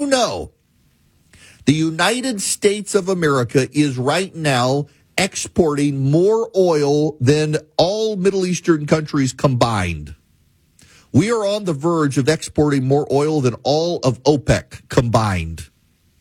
know the United States of America is right now exporting more oil than all Middle Eastern countries combined? We are on the verge of exporting more oil than all of OPEC combined.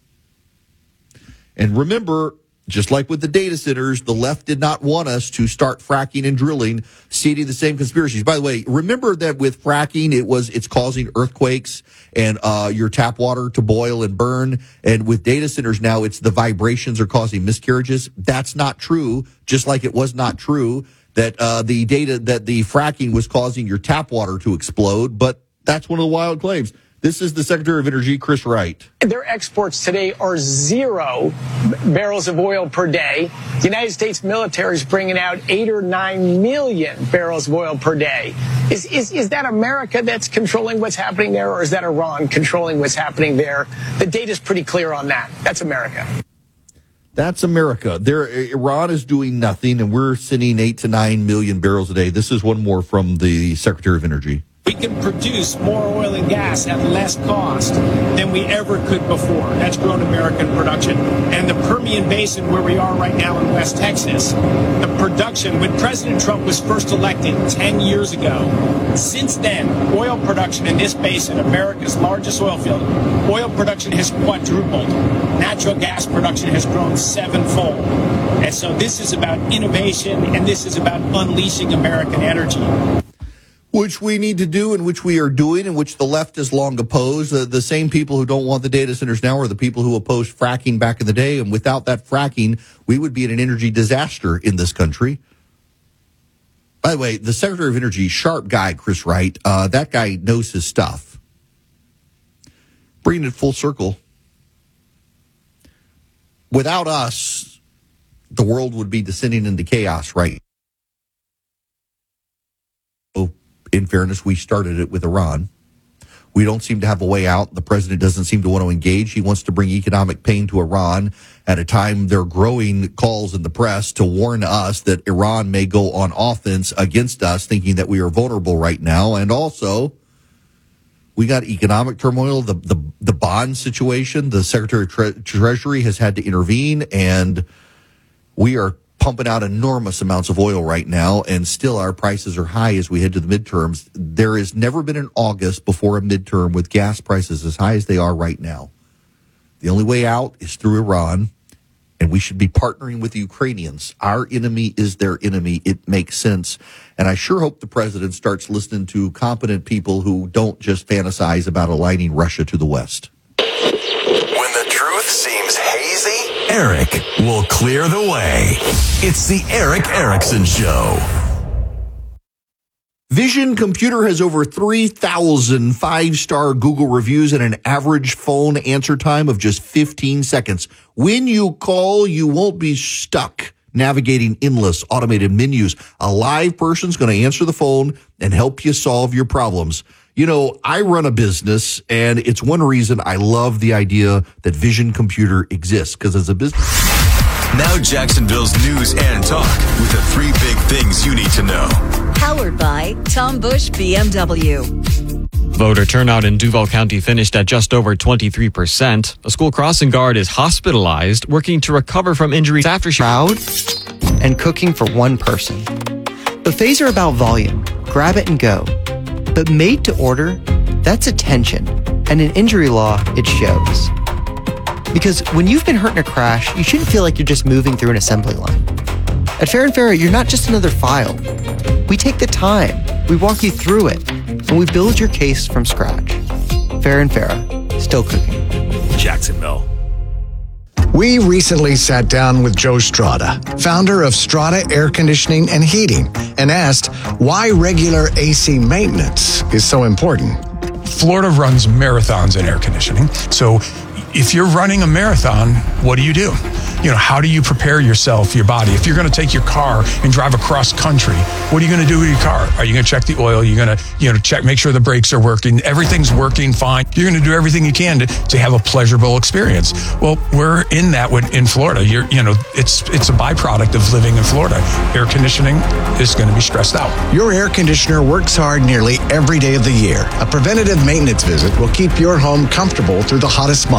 And remember, just like with the data centers, the left did not want us to start fracking and drilling, seeding the same conspiracies. By the way, remember that with fracking, it's causing earthquakes and your tap water to boil and burn. And with data centers now, it's the vibrations are causing miscarriages. That's not true, just like it was not true that the fracking was causing your tap water to explode. But that's one of the wild claims. This is the Secretary of Energy, Chris Wright. Their exports today are 0 barrels of oil per day. The United States military is bringing out 8 or 9 million barrels of oil per day. Is that America that's controlling what's happening there, or is that Iran controlling what's happening there? The data's pretty clear on that. That's America. That's America. Iran is doing nothing, and we're sending 8 to 9 million barrels a day. This is one more from the Secretary of Energy. We can produce more oil and gas at less cost than we ever could before. That's grown American production. And the Permian Basin, where we are right now in West Texas, the production, when President Trump was first elected 10 years ago, since then, oil production in this basin, America's largest oil field, oil production has quadrupled. Natural gas production has grown 7-fold. And so this is about innovation, and this is about unleashing American energy. Which we need to do, and which we are doing, and which the left has long opposed. The same people who don't want the data centers now are the people who opposed fracking back in the day. And without that fracking, we would be in an energy disaster in this country. By the way, the Secretary of Energy, sharp guy, Chris Wright, that guy knows his stuff. Bringing it full circle. Without us, the world would be descending into chaos, right? In fairness, we started it with Iran. We don't seem to have a way out. The president doesn't seem to want to engage. He wants to bring economic pain to Iran at a time there are growing calls in the press to warn us that Iran may go on offense against us, thinking that we are vulnerable right now. And also, we got economic turmoil, the bond situation. The Secretary of Treasury has had to intervene, and we are pumping out enormous amounts of oil right now, and still our prices are high as we head to the midterms. There has never been an August before a midterm with gas prices as high as they are right now. The only way out is through Iran, and we should be partnering with the Ukrainians. Our enemy is their enemy. It makes sense. And I sure hope the president starts listening to competent people who don't just fantasize about aligning Russia to the West. When the truth seems hazy, Eric will clear the way. It's the Eric Erickson Show. Vision Computer has over 3,000 five-star Google reviews and an average phone answer time of just 15 seconds. When you call, you won't be stuck navigating endless automated menus. A live person's going to answer the phone and help you solve your problems. You know, I run a business, and it's one reason I love the idea that Vision Computer exists, because as a business... Now Jacksonville's news and talk with the 3 big things you need to know. Powered by Tom Bush BMW. Voter turnout in Duval County finished at just over 23%. A school crossing guard is hospitalized, working to recover from injuries after she... Proud and cooking for one person. Buffets are about volume. Grab it and go. But made to order, that's attention. And in injury law, it shows. Because when you've been hurt in a crash, you shouldn't feel like you're just moving through an assembly line. At Fair and Fair, you're not just another file. We take the time, we walk you through it, and we build your case from scratch. Fair and Fair, still cooking. Jacksonville. We recently sat down with Joe Strada, founder of Strada Air Conditioning and Heating, and asked why regular AC maintenance is so important. Florida runs marathons in air conditioning. So if you're running a marathon, what do? You know, how do you prepare yourself, your body? If you're going to take your car and drive across country, what are you going to do with your car? Are you going to check the oil? You're going to, check, make sure the brakes are working. Everything's working fine. You're going to do everything you can to have a pleasurable experience. Well, we're in that in Florida. It's a byproduct of living in Florida. Air conditioning is going to be stressed out. Your air conditioner works hard nearly every day of the year. A preventative maintenance visit will keep your home comfortable through the hottest months.